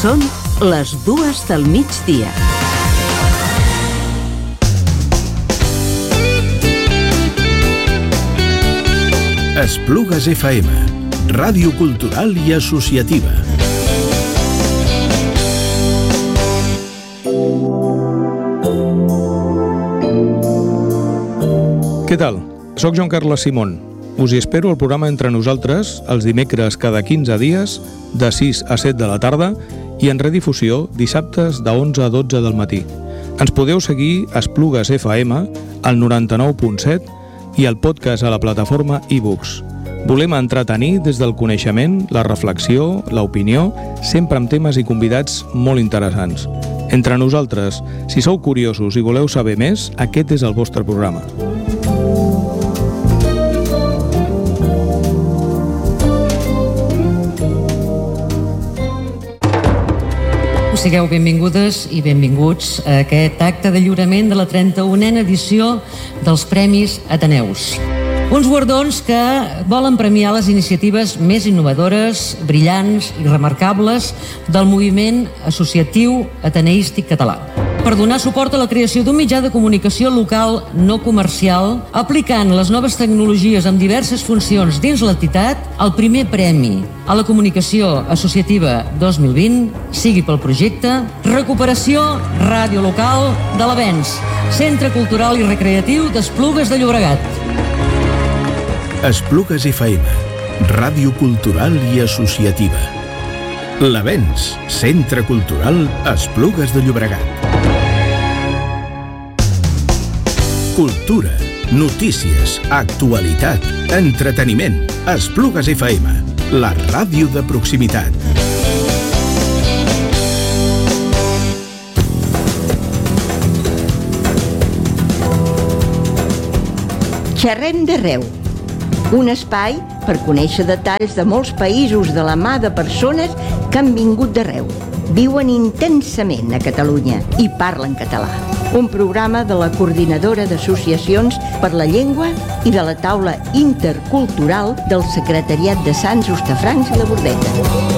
Són les 2 del migdia. Esplugues FM, ràdio cultural i associativa. Què tal? Soc Joan Carles Simón. Us hi espero al programa Entre Nosaltres els dimecres cada 15 dies de 6 a 7 de la tarda i en redifusió dissabtes de 11 a 12 del matí. Ens podeu seguir a Esplugues FM al 99.7 i el podcast a la plataforma iBooks. Volem entretenir des del coneixement, la reflexió, l'opinió, sempre amb temes i convidats molt interessants. Entre Nosaltres, si sou curiosos i voleu saber més, aquest és el vostre programa. Sigueu benvingudes i benvinguts a aquest acte de lliurament de la 31a edició dels Premis Ateneus. Uns guardons que volen premiar les iniciatives més innovadores, brillants i remarcables del moviment associatiu ateneístic català. Per donar suport a la creació d'un mitjà de comunicació local no comercial, aplicant les noves tecnologies amb diverses funcions dins l'entitat, el primer premi a la comunicació associativa 2020 sigui pel projecte Recuperació Ràdio Local de l'Avenç, Centre Cultural i Recreatiu d'Esplugues de Llobregat. Esplugues FM, ràdio cultural i associativa. L'Avenç, Centre Cultural Esplugues de Llobregat. Cultura, notícies, actualitat, entreteniment. Esplugues FM, la ràdio de proximitat. Xerrem d'arreu, un espai per conèixer detalls de molts països de la mà de persones que han vingut d'arreu, viuen intensament a Catalunya i parlen català. Un programa de la Coordinadora d'Associacions per la Llengua i de la Taula Intercultural del Secretariat de Sants, Hostafrancs i la Bordeta.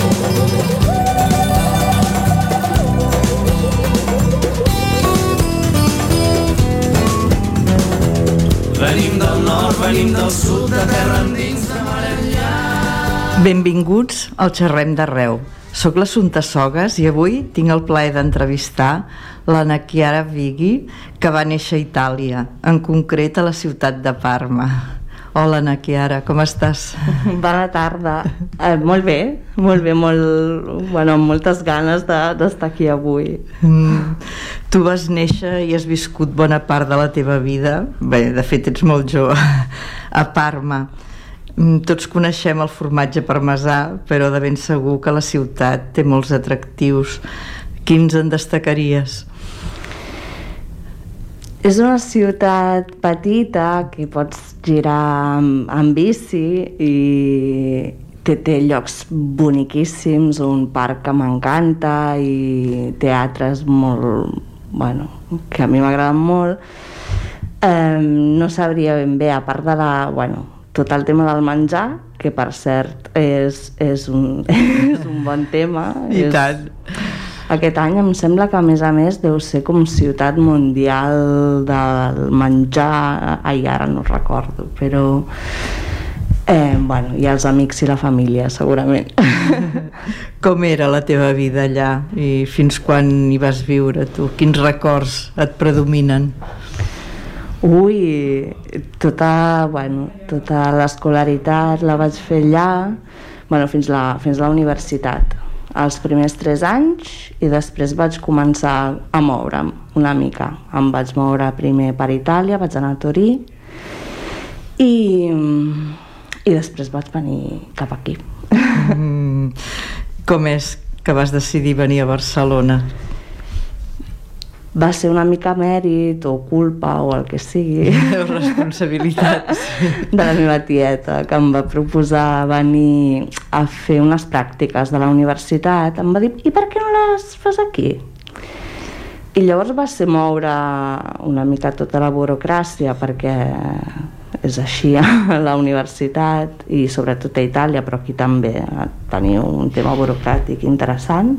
Venim del nord, venim del sud, de terra endins, de mar enllà. Benvinguts al Xerrem d'Arreu. Soc l'Assumpta Sogas i avui tinc el plaer d'entrevistar l'Anna Chiara Vighi, que va néixer a Itàlia, en concret a la ciutat de Parma. Hola, Anna Chiara, com estàs? Bona tarda. Molt bé, amb moltes ganes d'estar aquí avui. Tu vas néixer i has viscut bona part de la teva vida, bé, de fet ets molt jove, a Parma. Tots coneixem el formatge parmesà, però de ben segur que la ciutat té molts atractius. Quins en destacaries? És una ciutat petita que pots girar amb bici i té llocs boniquíssims, un parc que m'encanta i teatres molt, que a mi m'agraden molt. No sabria ben bé, a part de tot el tema del menjar, que per cert és un bon tema. I tant. Aquest any em sembla que a més deu ser com ciutat mundial del menjar, ara no recordo, però i els amics i la família segurament. Com era la teva vida allà i fins quan hi vas viure tu? Quins records et predominen? Tota l'escolaritat la vaig fer allà, fins a la universitat, els primers 3 anys, i després vaig començar a moure'm una mica. Em vaig moure primer per Itàlia, vaig anar a Torí i després vaig venir cap aquí. Com és que vas decidir venir a Barcelona? Va ser una mica mèrit o culpa o el que sigui, responsabilitats de la meva tieta, que em va proposar venir a fer unes pràctiques de la universitat. Em va dir, i per què no les fas aquí? I llavors va ser moure una mica tota la burocràcia, perquè és així a la universitat i sobretot a Itàlia, però aquí també teniu un tema burocràtic interessant.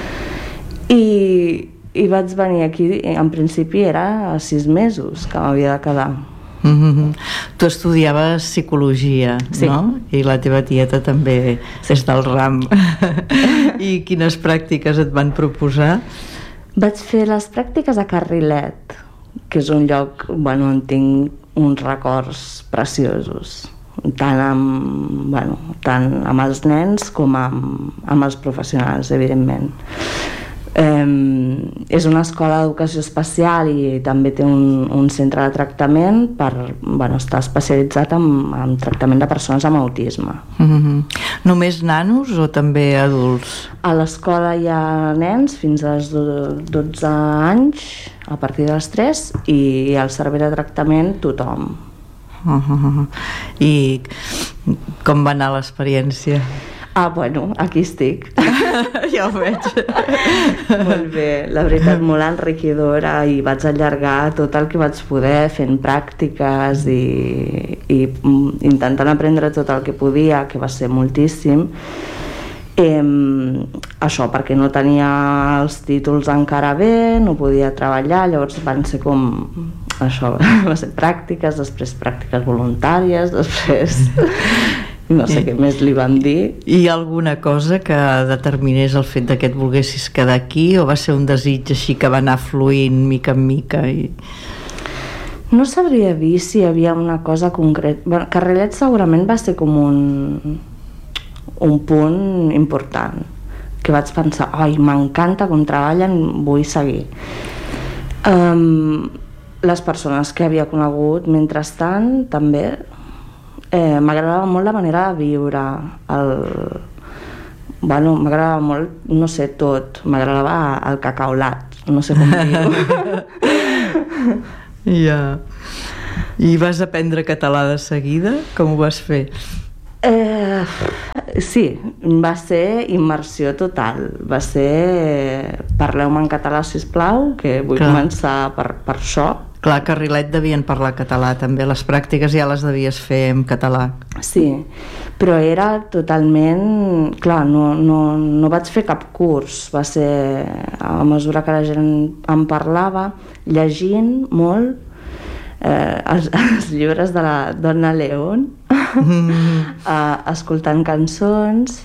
I vaig venir aquí, en principi era 6 mesos que m'havia de quedar. Tu estudiaves psicologia, sí, no? I la teva tieta també és del ram. I quines pràctiques et van proposar? Vaig fer les pràctiques a Carrilet, que és un lloc on tinc uns records preciosos, tant amb els nens com amb els professionals, evidentment. És una escola d'educació especial i també té un centre de tractament per estar especialitzat en tractament de persones amb autisme. Només nanos o també adults? A l'escola hi ha nens fins als 12 anys, a partir dels 3, i al servei de tractament tothom. I com va anar l'experiència? Aquí estic. Ja ho veig. Molt bé, la veritat molt enriquidora, i vaig allargar tot el que vaig poder fent pràctiques i intentant aprendre tot el que podia, que va ser moltíssim. Això perquè no tenia els títols encara bé, no podia treballar, llavors van ser va ser pràctiques, després pràctiques voluntàries, després no sé què més li van dir. I alguna cosa que determinés el fet que et volguessis quedar aquí, o va ser un desig així que va anar fluint mica en mica? No sabria dir si hi havia una cosa concreta. Carrilet segurament va ser com un punt important, que vaig pensar, m'encanta com treballen, vull seguir. Les persones que havia conegut mentrestant també m'agradava molt la manera de viure, m'agradava molt, no sé, tot, m'agradava el cacaolat, no sé com dir-ho. Ja. I vas aprendre català de seguida? Com ho vas fer? Sí, va ser immersió total, va ser parleu-me en català, sisplau, que vull començar per això. Clar, a Carrilet devien parlar català també, les pràctiques ja les devies fer en català. Sí, però era totalment... Clar, no vaig fer cap curs, va ser a mesura que la gent en parlava, llegint molt els llibres de la Donna León, escoltant cançons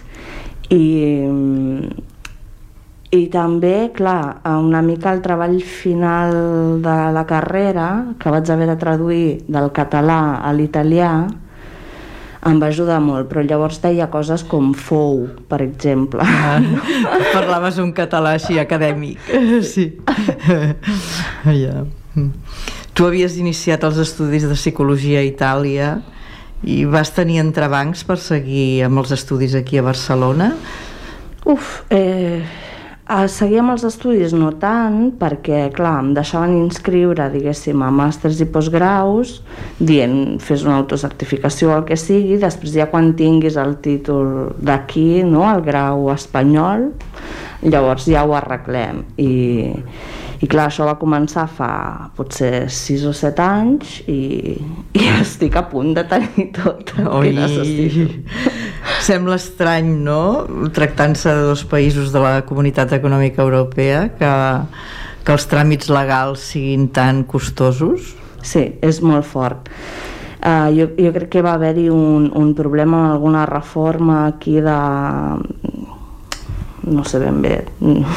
i també, clar, una mica el treball final de la carrera, que vaig haver de traduir del català a l'italià, em va ajudar molt, però llavors deia coses com fou, per exemple. Parlaves un català així acadèmic. Sí. Ja. Tu havies iniciat els estudis de psicologia a Itàlia i vas tenir entrebancs per seguir amb els estudis aquí a Barcelona? Seguir amb els estudis no tant, perquè clar, em deixaven inscriure, diguéssim, a màsters i postgraus, dient fes una autocertificació o el que sigui, després ja quan tinguis el títol d'aquí, no, el grau espanyol, llavors ja ho arreglem. I clar, això va començar fa potser 6 o 7 anys i estic a punt de tenir tot el que necessito. Sembla estrany, no?, tractant-se de 2 països de la Comunitat Econòmica Europea, que els tràmits legals siguin tan costosos. Sí, és molt fort. Jo crec que va haver-hi un problema amb alguna reforma aquí de... no sé ben bé...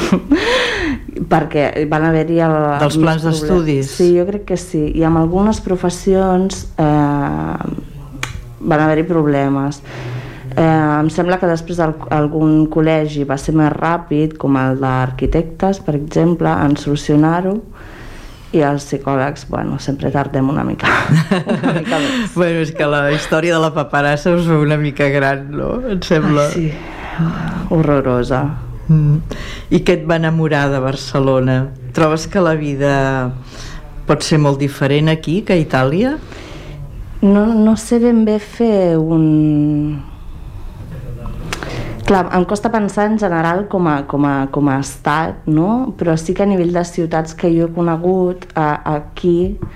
perquè van haver-hi... dels plans d'estudis. Sí, jo crec que sí. I amb algunes professions van haver-hi problemes. Em sembla que després algun col·legi va ser més ràpid, com el d'arquitectes, per exemple, en solucionar-ho, i els psicòlegs, sempre tardem una mica més. És que la història de la paperassa us fa una mica gran, no? Em sembla... Sí, horrorosa. I què et va enamorar de Barcelona? Trobes que la vida pot ser molt diferent aquí que a Itàlia? No sé ben bé fer un... Clar, em costa pensar en general com a estat, no? Però sí que a nivell de ciutats que jo he conegut aquí,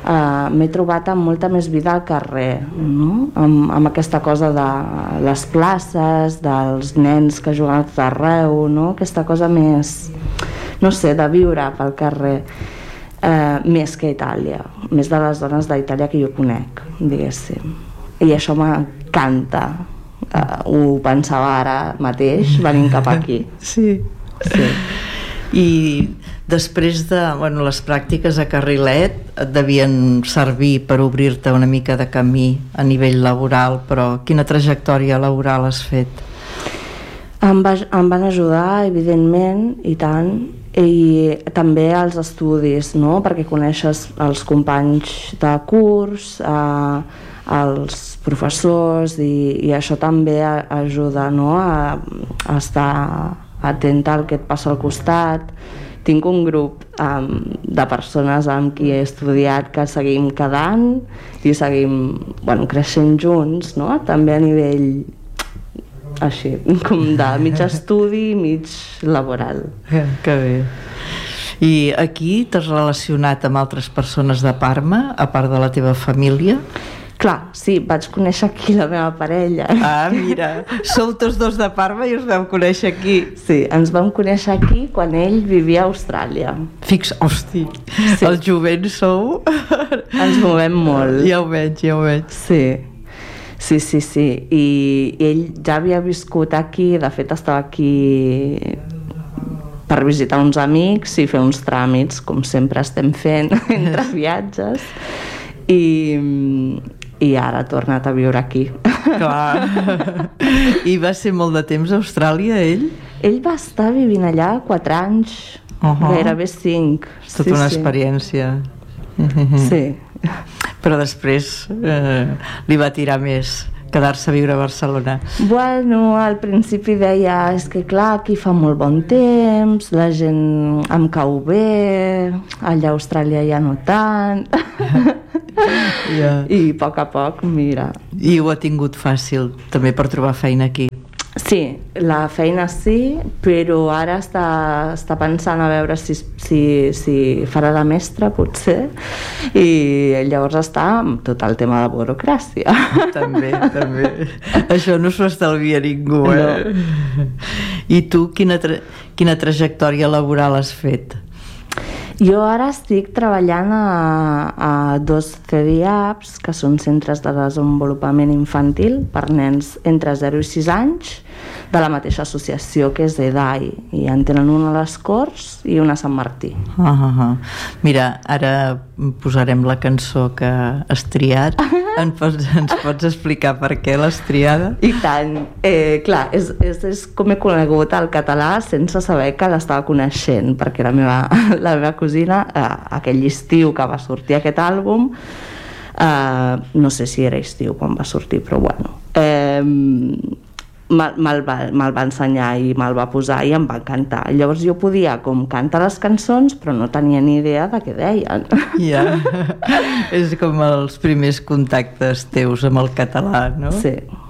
m'he trobat amb molta més vida al carrer, no? Amb aquesta cosa de les places, dels nens que juguen a tot arreu, no? Aquesta cosa més, no sé, de viure pel carrer, més que a Itàlia, més de les dones d'Itàlia que jo conec, diguéssim. I això m'encanta. Ho pensava ara mateix, venint cap aquí. Sí. I després de les pràctiques a Carrilet et devien servir per obrir-te una mica de camí a nivell laboral, però quina trajectòria laboral has fet? Em van ajudar, evidentment, i tant, i també als estudis, no? Perquè coneixes els companys de curs, els professors, i això també ajuda, no? A estar atenta al que et passa al costat. Tinc un grup de persones amb qui he estudiat que seguim quedant i seguim creixent junts, no? També a nivell així, com de mig estudi, mig laboral. Que bé. I aquí t'has relacionat amb altres persones de Parma, a part de la teva família? Clar, sí, vaig conèixer aquí la meva parella. Ah, mira, sou tots dos de Parma i us vam conèixer aquí. Sí, ens vam conèixer aquí quan ell vivia a Austràlia. Hosti, sí. Els jovents sou... Ens movem molt. Ja ho veig. Sí. I ell ja havia viscut aquí, de fet estava aquí per visitar uns amics i fer uns tràmits, com sempre estem fent entre viatges. I ara ha tornat a viure aquí. Clar. I va ser molt de temps a Austràlia, ell? Ell va estar vivint allà 4 anys, gairebé 5. Tota una experiència. Sí. Però després li va tirar més quedar-se a viure a Barcelona. Bueno, al principi deia, és que clar, aquí fa molt bon temps, la gent em cau bé, allà a Austràlia ja no tant. I a poc, mira. I ho ha tingut fàcil, també, per trobar feina aquí? Sí, la feina sí, però ara està pensant a veure si farà de mestra, potser, i llavors està amb tot el tema de burocràcia. També. Això no s'ho estalvia ningú, No. I tu, quina trajectòria laboral has fet? Jo ara estic treballant a 2 CDIAPs, que són centres de desenvolupament infantil per nens entre 0 i 6 anys, de la mateixa associació que és EDAI, i en tenen una a les Corts i una a Sant Martí. Mira, ara posarem la cançó que has triat. Ens pots explicar per què l'has triada? I tant. Clar, és com he conegut el català sense saber que l'estava coneixent, perquè la meva cosina, aquell estiu que va sortir aquest àlbum, no sé si era estiu quan va sortir, però bueno, me'l va ensenyar i me'l va posar i em va encantar. Llavors jo podia com cantar les cançons, però no tenia ni idea de què deien. És com els primers contactes teus amb el català, no? Sí.